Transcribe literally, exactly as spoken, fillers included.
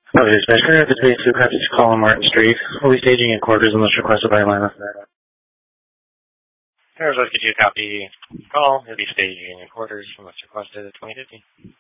Okay, Dispatcher, the three two copy to call on Martin Street. We'll be staging in quarters unless requested by line of Arizona, could you copy call? It'll be staging in quarters unless requested at twenty fifty.